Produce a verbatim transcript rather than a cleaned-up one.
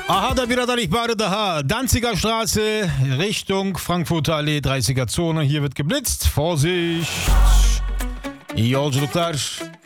Aha, da wieder da ich bade da. Danziger Straße, Richtung Frankfurter Allee, dreißiger Zone. Hier wird geblitzt. Vorsicht. Yolculuklar